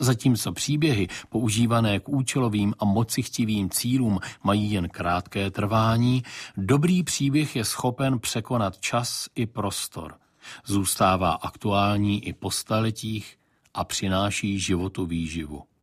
Zatímco příběhy používané k účelovým a mocichtivým cílům mají jen krátké trvání, dobrý příběh je schopen překonat čas i prostor. Zůstává aktuální i po staletích a přináší životu výživu.